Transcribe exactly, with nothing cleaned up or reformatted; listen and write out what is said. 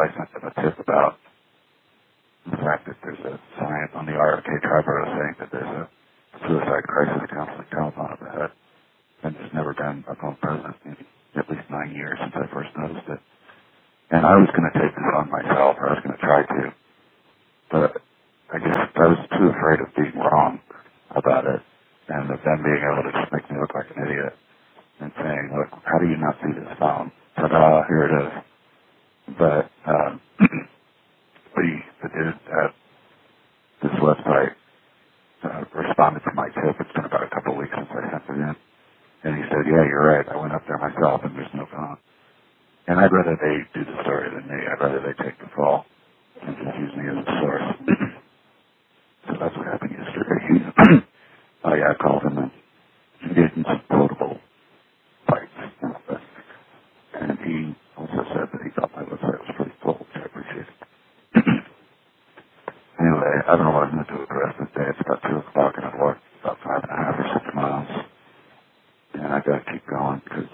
I sent them a tip about the fact that there's a sign on the R F K Triborough saying that there's a suicide crisis counseling telephone up ahead. And there's never been a phone present in at least nine years since I first noticed it. And I was going to take this on myself, or I was going to try to, but I just, I was too afraid of being wrong about it, and of them being able to just make me look like an idiot, and saying, look, how do you not see this phone? Ta-da, here it is. But, um, the, the dude at this website uh, responded to my tip. It's been about a couple of weeks since I sent it in. And he said, yeah, you're right. I went up there myself, and there's no phone. And I'd rather they do the story than me. I'd rather they take the fall and just use me as a source. So that's what happened yesterday. Oh, yeah, I called him and gave him some quotable bites. And he also said that he thought my website was pretty full, which I appreciate. Anyway, I don't know what I'm going to do with the rest of the day. It's about two o'clock, and I've walked about five and a half or six miles. And I've got to keep going because